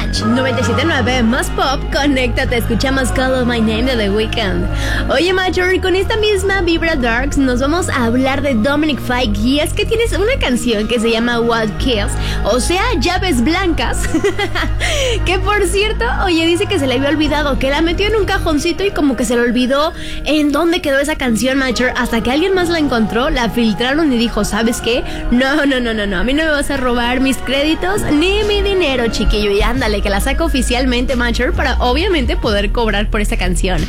Match 97.9 más pop, conéctate, escuchamos Call of My Name de The Weeknd. Oye, Major, con esta misma vibra darks nos vamos a hablar de Dominic Fike. Y es que tienes una canción que se llama Wild Kills, o sea, llaves blancas. Que por cierto, oye, dice que se le había olvidado, que la metió en un cajoncito y como que se le olvidó en dónde quedó esa canción, Major, hasta que alguien más la encontró, la filtraron y dijo, ¿sabes qué? No, a mí no me vas a robar mis créditos ni mi dinero, chiquillo. Y ándale, que la saco oficialmente, Major, para obviamente poder cobrar por esta canción.